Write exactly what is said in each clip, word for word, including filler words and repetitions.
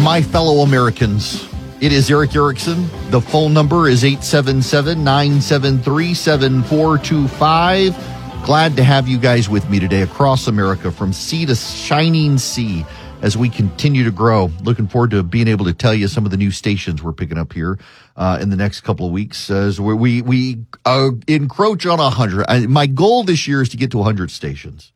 my fellow Americans. It is Erick Erickson. The phone number is eight seven seven, nine seven three, seven four two five. Glad to have you guys with me today across America from sea to shining sea as we continue to grow. Looking forward to being able to tell you some of the new stations we're picking up here uh, in the next couple of weeks as we we, we uh, encroach on one hundred. I, my goal this year is to get to one hundred stations.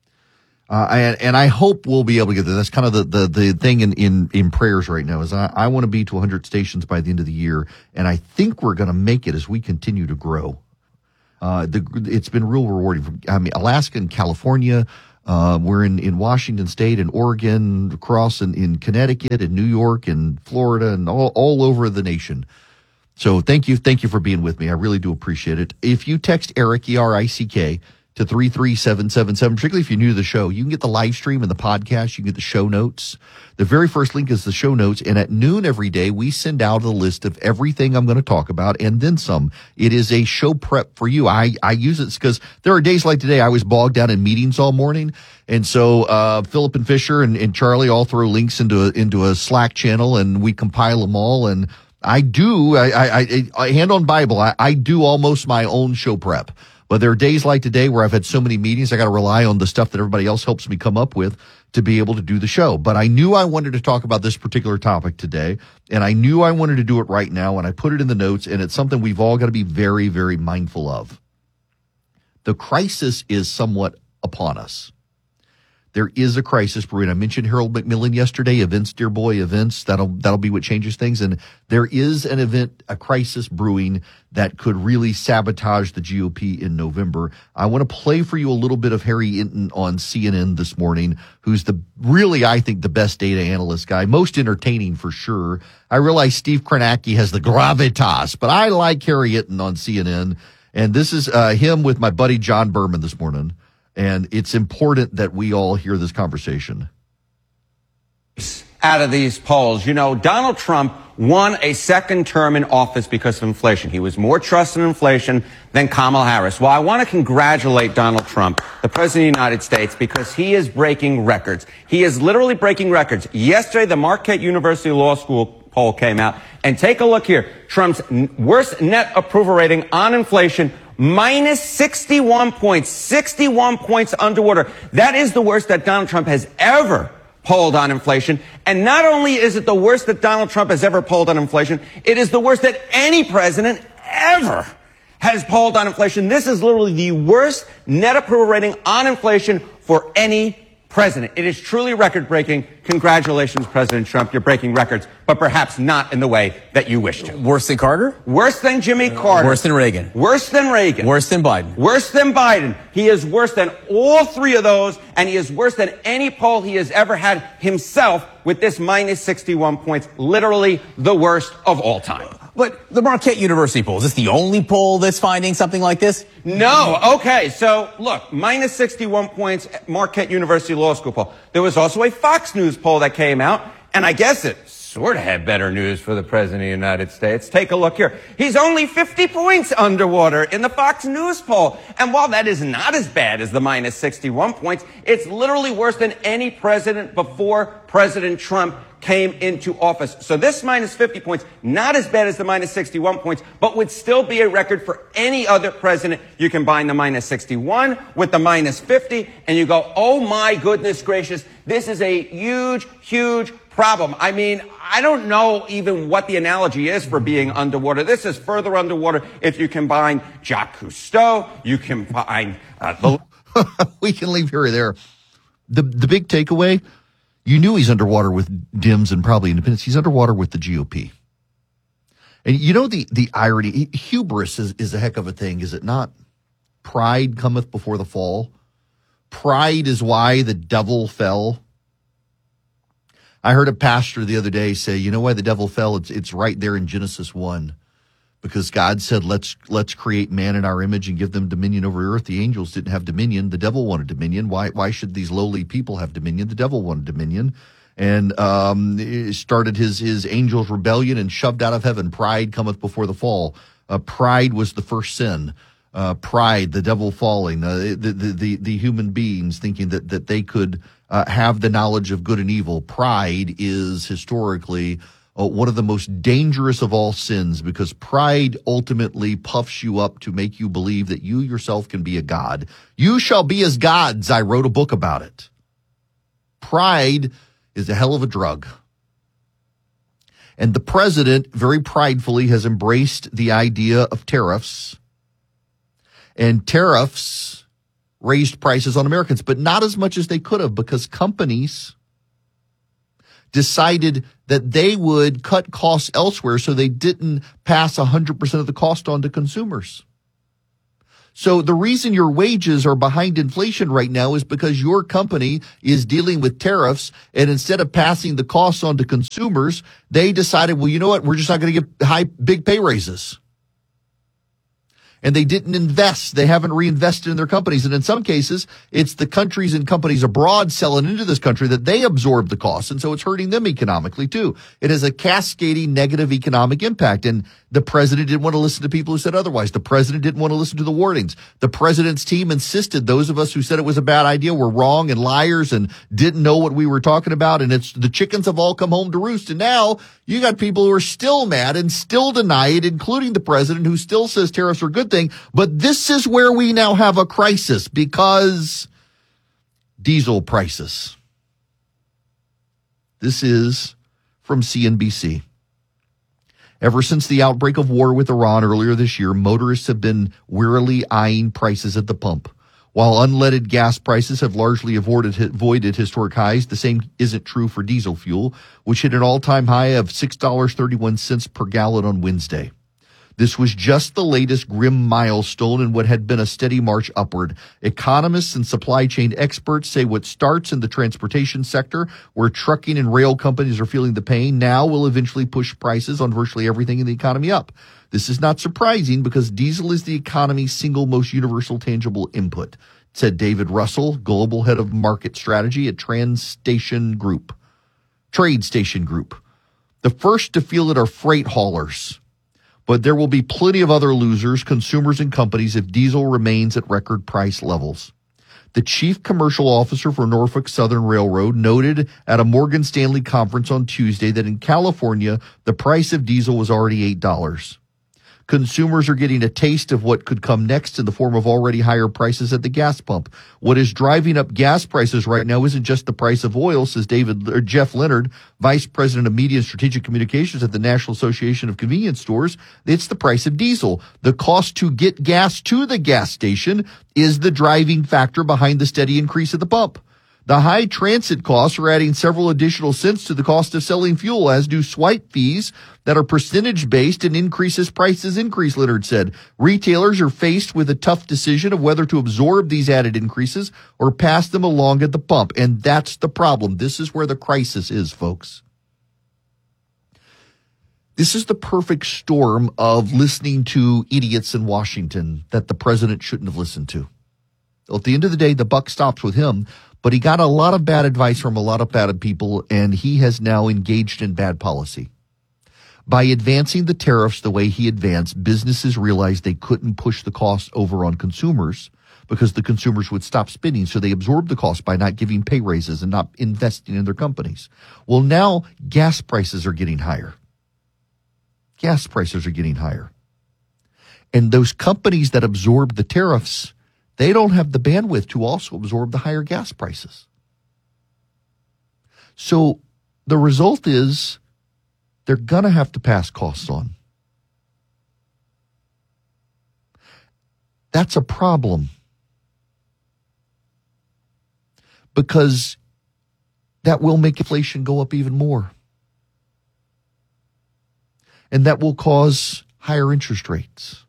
Uh, and, and I hope we'll be able to get there. That's kind of the, the, the thing in, in, in prayers right now is I, I want to be to one hundred stations by the end of the year. And I think we're going to make it as we continue to grow. Uh, the, it's been real rewarding. From, I mean, Alaska and California, uh, we're in, in Washington State and Oregon, across in, in Connecticut and New York and Florida and all, all over the nation. So thank you. Thank you for being with me. I really do appreciate it. If you text Eric, E R I C K, to three three seven seven seven, particularly if you're new to the show, you can get the live stream and the podcast. You can get the show notes. The very first link is the show notes. And at noon every day, we send out a list of everything I'm going to talk about and then some. It is a show prep for you. I, I use it because there are days like today I was bogged down in meetings all morning. And so uh Philip and Fisher and, and Charlie all throw links into a, into a Slack channel and we compile them all. And I do, I, I, I, I hand on Bible, I, I do almost my own show prep. But there are days like today where I've had so many meetings, I got to rely on the stuff that everybody else helps me come up with to be able to do the show. But I knew I wanted to talk about this particular topic today, and I knew I wanted to do it right now, and I put it in the notes, and it's something we've all got to be very, very mindful of. The crisis is somewhat upon us. There is a crisis brewing. I mentioned Harold Macmillan yesterday, events, dear boy, events. That'll, that'll be what changes things. And there is an event, a crisis brewing that could really sabotage the G O P in November. I want to play for you a little bit of Harry Inton on C N N this morning, who's the really, I think, the best data analyst guy, most entertaining for sure. I realize Steve Kornacki has the gravitas, but I like Harry Inton on C N N. And this is uh, him with my buddy John Berman this morning. And it's important that we all hear this conversation. Out of these polls, you know, Donald Trump won a second term in office because of inflation. He was more trusted in inflation than Kamala Harris. Well, I want to congratulate Donald Trump, the President of the United States, because he is breaking records. He is literally breaking records. Yesterday, the Marquette University Law School poll came out. And take a look here. Trump's worst net approval rating on inflation, minus sixty-one points, sixty-one points underwater. That is the worst that Donald Trump has ever polled on inflation. And not only is it the worst that Donald Trump has ever polled on inflation, it is the worst that any president ever has polled on inflation. This is literally the worst net approval rating on inflation for any president. It is truly record-breaking. Congratulations, President Trump. You're breaking records, but perhaps not in the way that you wish to. Worse than Carter? Worse than Jimmy Carter. Worse than Reagan? Worse than Reagan. Worse than Biden? Worse than Biden. He is worse than all three of those, and he is worse than any poll he has ever had himself with this minus sixty-one points. Literally the worst of all time. But the Marquette University poll, is this the only poll that's finding something like this? No. Okay. So look, minus sixty-one points, Marquette University Law School poll. There was also a Fox News poll that came out, and I guess it sort of had better news for the President of the United States. Take a look here. He's only fifty points underwater in the Fox News poll. And while that is not as bad as the minus sixty-one points, it's literally worse than any president before President Trump came into office. So this minus fifty points, not as bad as the minus sixty-one points, but would still be a record for any other president. You combine the minus sixty-one with the minus fifty, and you go, oh my goodness gracious, this is a huge, huge problem. I mean, I don't know even what the analogy is for being underwater. This is further underwater if you combine Jacques Cousteau, you combine uh, the... We can leave here or there. The, the big takeaway, you knew he's underwater with Dems and probably independents. He's underwater with the G O P. And you know the, the irony, hubris is, is a heck of a thing, is it not? Pride cometh before the fall. Pride is why the devil fell. I heard a pastor the other day say, you know why the devil fell? It's it's right there in Genesis one. Because God said, let's let's create man in our image and give them dominion over earth. The angels didn't have dominion. The devil wanted dominion. Why why should these lowly people have dominion? The devil wanted dominion. And um started his his angels' rebellion and shoved out of heaven. Pride cometh before the fall. Uh, pride was the first sin. uh, pride, the devil falling, uh, the, the, the, the human beings thinking that, that they could uh, have the knowledge of good and evil. Pride is historically uh, one of the most dangerous of all sins, because pride ultimately puffs you up to make you believe that you yourself can be a god. You shall be as gods. I wrote a book about it. Pride is a hell of a drug. And the president very pridefully has embraced the idea of tariffs. And tariffs raised prices on Americans, but not as much as they could have, because companies decided that they would cut costs elsewhere so they didn't pass one hundred percent of the cost on to consumers. So the reason your wages are behind inflation right now is because your company is dealing with tariffs, and instead of passing the costs on to consumers, they decided, well, you know what, we're just not going to give high, big pay raises. And they didn't invest. They haven't reinvested in their companies. And in some cases, it's the countries and companies abroad selling into this country that they absorb the costs. And so it's hurting them economically too. It has a cascading negative economic impact. And the president didn't want to listen to people who said otherwise. The president didn't want to listen to the warnings. The president's team insisted those of us who said it was a bad idea were wrong and liars and didn't know what we were talking about. And it's the chickens have all come home to roost. And now you got people who are still mad and still deny it, including the president, who still says tariffs are a good thing. But this is where we now have a crisis, because diesel prices. This is from C N B C. Ever since the outbreak of war with Iran earlier this year, motorists have been wearily eyeing prices at the pump. While unleaded gas prices have largely avoided, avoided historic highs, the same isn't true for diesel fuel, which hit an all-time high of six dollars and thirty-one cents per gallon on Wednesday. This was just the latest grim milestone in what had been a steady march upward. Economists and supply chain experts say what starts in the transportation sector, where trucking and rail companies are feeling the pain, now will eventually push prices on virtually everything in the economy up. This is not surprising, because diesel is the economy's single most universal tangible input, said David Russell, global head of market strategy at TradeStation Group. TradeStation Group. The first to feel it are freight haulers. But there will be plenty of other losers, consumers and companies, if diesel remains at record price levels. The chief commercial officer for Norfolk Southern Railroad noted at a Morgan Stanley conference on Tuesday that in California, the price of diesel was already eight dollars. Consumers are getting a taste of what could come next in the form of already higher prices at the gas pump. What is driving up gas prices right now isn't just the price of oil, says David or Jeff Leonard, Vice President of Media and Strategic Communications at the National Association of Convenience Stores. It's the price of diesel. The cost to get gas to the gas station is the driving factor behind the steady increase at the pump. The high transit costs are adding several additional cents to the cost of selling fuel, as do swipe fees that are percentage-based and increase as prices increase, Leonard said. Retailers are faced with a tough decision of whether to absorb these added increases or pass them along at the pump, and that's the problem. This is where the crisis is, folks. This is the perfect storm of listening to idiots in Washington that the president shouldn't have listened to. At the end of the day, the buck stops with him. But he got a lot of bad advice from a lot of bad people, and he has now engaged in bad policy. By advancing the tariffs the way he advanced, businesses realized they couldn't push the costs over on consumers because the consumers would stop spending. So they absorbed the cost by not giving pay raises and not investing in their companies. Well, now gas prices are getting higher. Gas prices are getting higher. And those companies that absorb the tariffs, they don't have the bandwidth to also absorb the higher gas prices. So the result is they're going to have to pass costs on. That's a problem, because that will make inflation go up even more. And that will cause higher interest rates.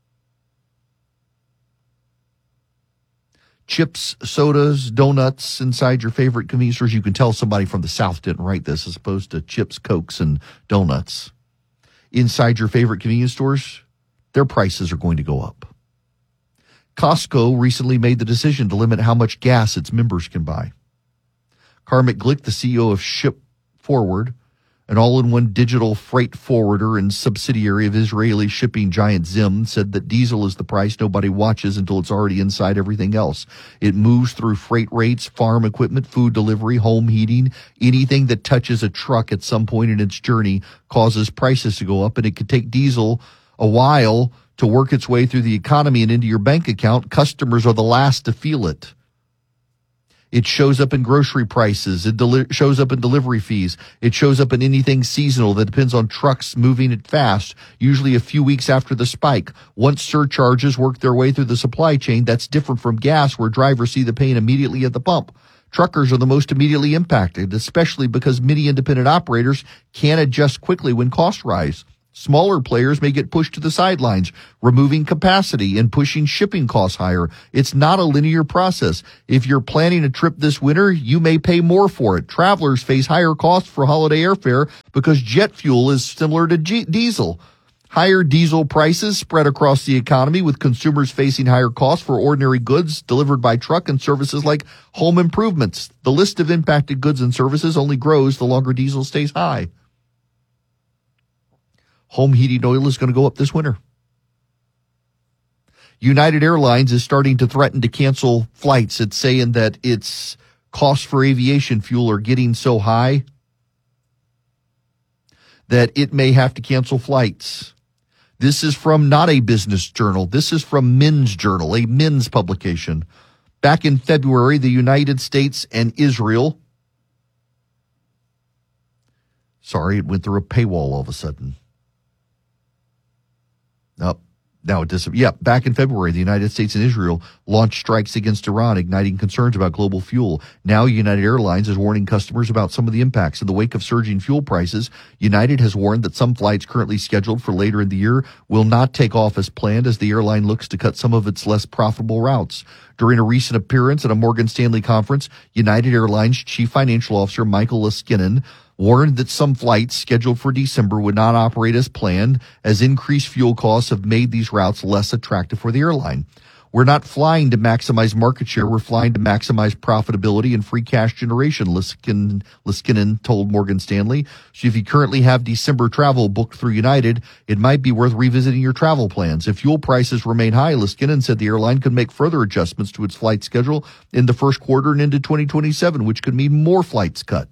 Chips, sodas, donuts inside your favorite convenience stores. You can tell somebody from the South didn't write this, as opposed to chips, Cokes, and donuts. Inside your favorite convenience stores, their prices are going to go up. Costco recently made the decision to limit how much gas its members can buy. Carmick Glick, the C E O of Ship Forward, an all-in-one digital freight forwarder and subsidiary of Israeli shipping giant Zim, said that diesel is the price nobody watches until it's already inside everything else. It moves through freight rates, farm equipment, food delivery, home heating. Anything that touches a truck at some point in its journey causes prices to go up, and it could take diesel a while to work its way through the economy and into your bank account. Customers are the last to feel it. It shows up in grocery prices. It deli- shows up in delivery fees. It shows up in anything seasonal that depends on trucks moving it fast, usually a few weeks after the spike. Once surcharges work their way through the supply chain, that's different from gas, where drivers see the pain immediately at the pump. Truckers are the most immediately impacted, especially because many independent operators can't adjust quickly when costs rise. Smaller players may get pushed to the sidelines, removing capacity and pushing shipping costs higher. It's not a linear process. If you're planning a trip this winter, you may pay more for it. Travelers face higher costs for holiday airfare because jet fuel is similar to G- diesel. Higher diesel prices spread across the economy, with consumers facing higher costs for ordinary goods delivered by truck and services like home improvements. The list of impacted goods and services only grows the longer diesel stays high. Home heating oil is going to go up this winter. United Airlines is starting to threaten to cancel flights. It's saying that its costs for aviation fuel are getting so high that it may have to cancel flights. This is from not a business journal. This is from Men's Journal, a men's publication. Back in February, the United States and Israel. Sorry, it went through a paywall all of a sudden. Oh, now it disappeared. Yeah, back in February, the United States and Israel launched strikes against Iran, igniting concerns about global fuel. Now United Airlines is warning customers about some of the impacts. In the wake of surging fuel prices, United has warned that some flights currently scheduled for later in the year will not take off as planned as the airline looks to cut some of its less profitable routes. During a recent appearance at a Morgan Stanley conference, United Airlines Chief Financial Officer Michael Leskinen warned that some flights scheduled for December would not operate as planned, as increased fuel costs have made these routes less attractive for the airline. We're not flying to maximize market share. We're flying to maximize profitability and free cash generation, Liskinen, Liskinen told Morgan Stanley. So if you currently have December travel booked through United, it might be worth revisiting your travel plans. If fuel prices remain high, Liskinen said the airline could make further adjustments to its flight schedule in the first quarter and into twenty twenty-seven, which could mean more flights cut.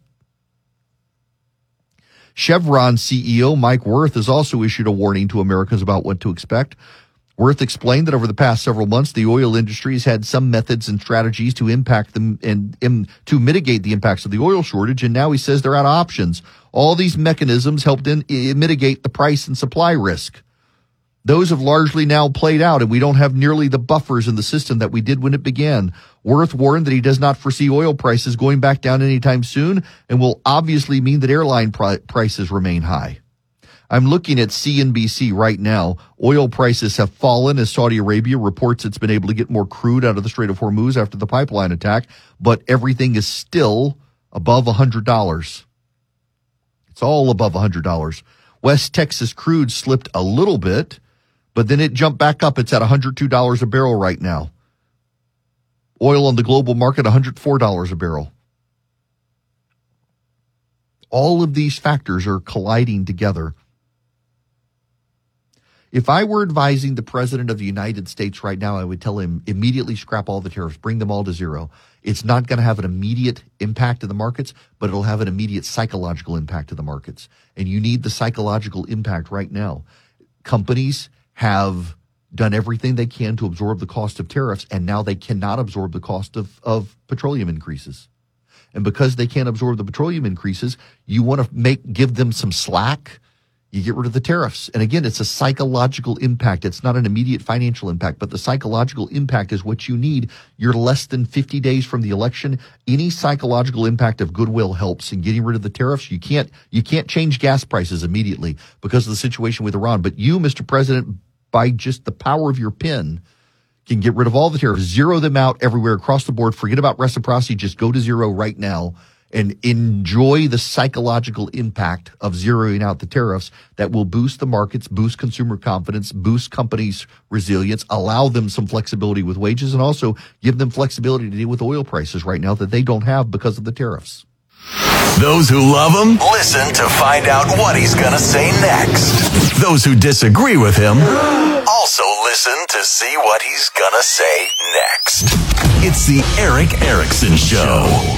Chevron C E O Mike Wirth has also issued a warning to Americans about what to expect. Wirth explained that over the past several months, the oil industry has had some methods and strategies to impact them and, and to mitigate the impacts of the oil shortage, and now he says they're out of options. All these mechanisms helped in, in mitigate the price and supply risk. Those have largely now played out, and we don't have nearly the buffers in the system that we did when it began. Wirth warned that he does not foresee oil prices going back down anytime soon, and will obviously mean that airline pri- prices remain high. I'm looking at C N B C right now. Oil prices have fallen as Saudi Arabia reports it's been able to get more crude out of the Strait of Hormuz after the pipeline attack, but everything is still above one hundred dollars. It's all above one hundred dollars. West Texas crude slipped a little bit, but then it jumped back up. It's at one hundred two dollars a barrel right now. Oil on the global market, one hundred four dollars a barrel. All of these factors are colliding together. If I were advising the president of the United States right now, I would tell him immediately scrap all the tariffs, bring them all to zero. It's not going to have an immediate impact to the markets, but it'll have an immediate psychological impact to the markets. And you need the psychological impact right now. Companies have done everything they can to absorb the cost of tariffs, and now they cannot absorb the cost of, of petroleum increases. And because they can't absorb the petroleum increases, you want to make give them some slack. You get rid of the tariffs. And again, it's a psychological impact. It's not an immediate financial impact, but the psychological impact is what you need. You're less than fifty days from the election. Any psychological impact of goodwill helps in getting rid of the tariffs. You can't, you can't change gas prices immediately because of the situation with Iran. But you, Mister President, by just the power of your pen, can get rid of all the tariffs, zero them out everywhere across the board. Forget about reciprocity. Just go to zero right now and enjoy the psychological impact of zeroing out the tariffs that will boost the markets, boost consumer confidence, boost companies' resilience, allow them some flexibility with wages, and also give them flexibility to deal with oil prices right now that they don't have because of the tariffs. Those who love him, listen to find out what he's going to say next. Those who disagree with him, also listen to see what he's going to say next. It's the Erick Erickson Show.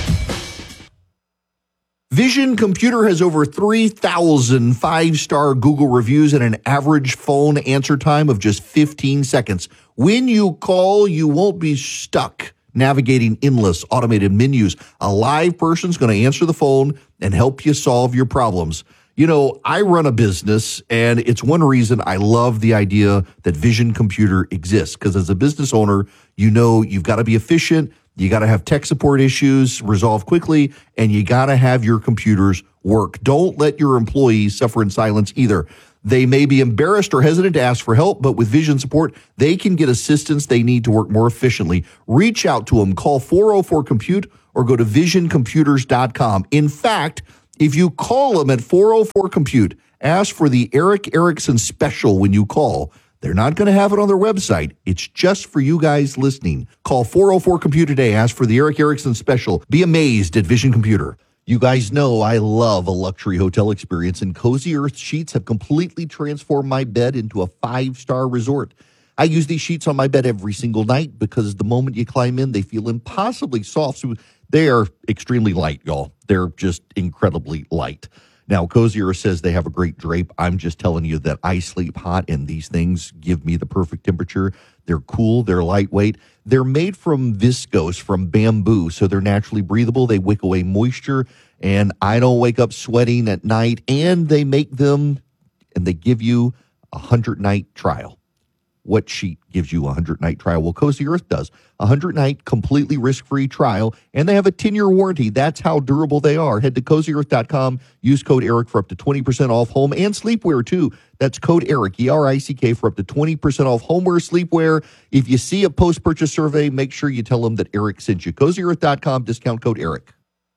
Vision Computer has over three thousand five-star Google reviews and an average phone answer time of just fifteen seconds. When you call, you won't be stuck navigating endless automated menus. A live person's going to answer the phone and help you solve your problems. You know, I run a business, and it's one reason I love the idea that Vision Computer exists, because as a business owner, you know you've got to be efficient, you got to have tech support issues resolved quickly, and you got to have your computers work. Don't let your employees suffer in silence either. They may be embarrassed or hesitant to ask for help, but with Vision support, they can get assistance they need to work more efficiently. Reach out to them. Call four oh four compute or go to vision computers dot com. In fact, if you call them at four oh four compute, ask for the Erick Erickson special when you call. They're not going to have it on their website. It's just for you guys listening. Call four oh four compute today. Ask for the Erick Erickson special. Be amazed at Vision Computer. You guys know I love a luxury hotel experience, and Cozy Earth sheets have completely transformed my bed into a five-star resort. I use these sheets on my bed every single night because the moment you climb in, they feel impossibly soft. So they are extremely light, y'all. They're just incredibly light. Now, Cozy Earth says they have a great drape. I'm just telling you that I sleep hot, and these things give me the perfect temperature. They're cool. They're lightweight. They're made from viscose, from bamboo, so they're naturally breathable. They wick away moisture, and I don't wake up sweating at night. And they make them, and they give you a hundred-night trial. What sheet gives you a hundred-night trial? Well, Cozy Earth does. A hundred-night completely risk-free trial, and they have a ten-year warranty. That's how durable they are. Head to cozy earth dot com. Use code ERICK for up to twenty percent off home and sleepwear, too. That's code ERICK, E R I C K, for up to twenty percent off homeware, sleepwear. If you see a post-purchase survey, make sure you tell them that Eric sent you. cozy earth dot com, discount code ERICK.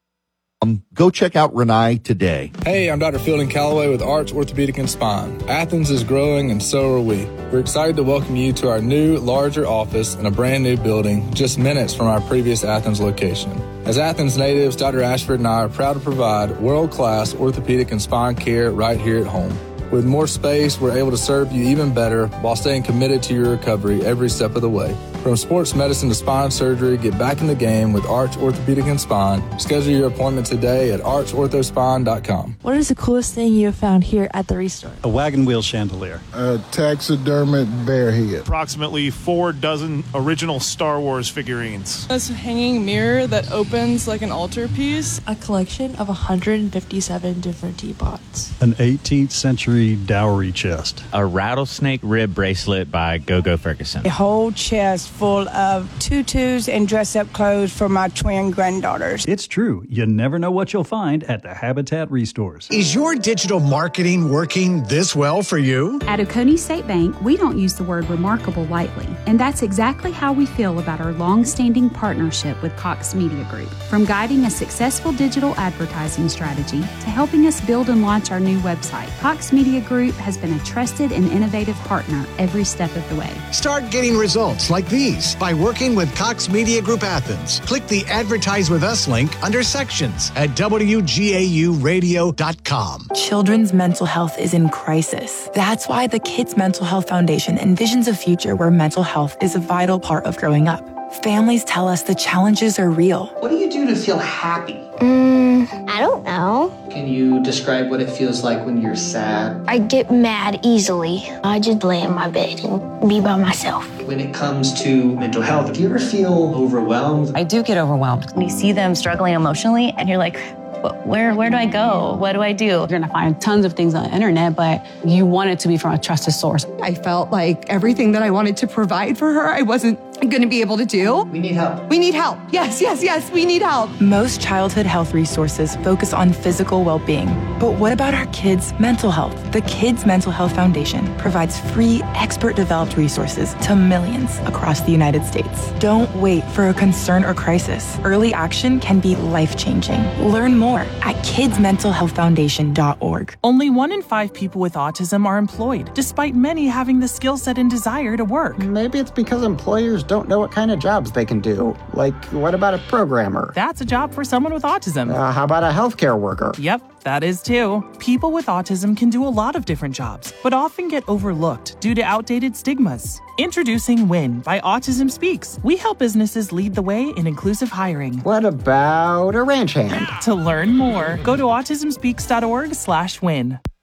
Um, go check out Renai today. Hey, I'm Doctor Fielding Calloway with Arch Orthopedic and Spine. Athens is growing, and so are we. We're excited to welcome you to our new, larger office in a brand new building just minutes from our previous Athens location. As Athens natives, Doctor Ashford and I are proud to provide world-class orthopedic and spine care right here at home. With more space, we're able to serve you even better while staying committed to your recovery every step of the way. From sports medicine to spine surgery, get back in the game with Arch Orthopedic and Spine. Schedule your appointment today at arch ortho spine dot com. What is the coolest thing you have found here at the Restore? A wagon wheel chandelier. A taxidermic bear head. Approximately four dozen original Star Wars figurines. This hanging mirror that opens like an altarpiece. A collection of one hundred fifty-seven different teapots. An eighteenth century dowry chest. A rattlesnake rib bracelet by Go-Go Ferguson. A whole chest full of tutus and dress-up clothes for my twin granddaughters. It's true. You never know what you'll find at the Habitat Restores. Is your digital marketing working this well for you? At Oconee State Bank, we don't use the word remarkable lightly, and that's exactly how we feel about our long-standing partnership with Cox Media Group. From guiding a successful digital advertising strategy to helping us build and launch our new website, Cox Media Group has been a trusted and innovative partner every step of the way. Start getting results like these by working with Cox Media Group Athens. Click the Advertise With Us link under Sections at W G A U radio dot com. Children's mental health is in crisis. That's why the Kids Mental Health Foundation envisions a future where mental health is a vital part of growing up. Families tell us the challenges are real. What do you do to feel happy? Mm, I don't know. Can you describe what it feels like when you're sad? I get mad easily. I just lay in my bed and be by myself. When it comes to mental health, do you ever feel overwhelmed? I do get overwhelmed. When you see them struggling emotionally and you're like, where where do I go? What do I do? You're gonna find tons of things on the internet, but you want it to be from a trusted source. I felt like everything that I wanted to provide for her, I wasn't gonna be able to do. We need help. We need help. Yes, yes, yes, we need help. Most childhood health resources focus on physical well-being. But what about our kids' mental health? The Kids Mental Health Foundation provides free, expert-developed resources to millions across the United States. Don't wait for a concern or crisis. Early action can be life-changing. Learn more more at kids mental health foundation dot org. Only one in five people with autism are employed, despite many having the skill set and desire to work. Maybe it's because employers don't know what kind of jobs they can do. Like, what about a programmer? That's a job for someone with autism. Uh, how about a healthcare worker? Yep, that is too. People with autism can do a lot of different jobs, but often get overlooked due to outdated stigmas. Introducing WIN by Autism Speaks. We help businesses lead the way in inclusive hiring. What about a ranch hand? To learn more, go to autism speaks dot org slash win.